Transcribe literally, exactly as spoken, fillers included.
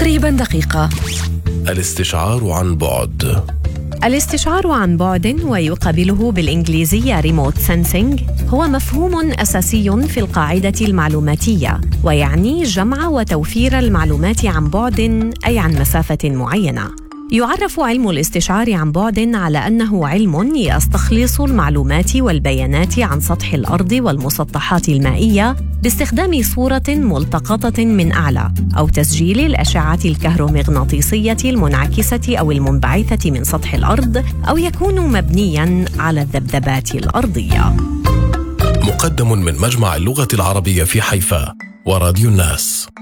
تقريبا دقيقة. الاستشعار عن بعد. الاستشعار عن بعد، ويقابله بالإنجليزية ريموت سينسينج، هو مفهوم أساسي في القاعدة المعلوماتية، ويعني جمع وتوفير المعلومات عن بعد، أي عن مسافة معينة. يعرف علم الاستشعار عن بعد على أنه علم يستخلص المعلومات والبيانات عن سطح الأرض والمسطحات المائية باستخدام صورة ملتقطة من أعلى، أو تسجيل الأشعة الكهرومغناطيسية المنعكسة أو المنبعثة من سطح الأرض، أو يكون مبنياً على الذبذبات الأرضية. مقدم من مجمع اللغة العربية في حيفا وراديو الناس.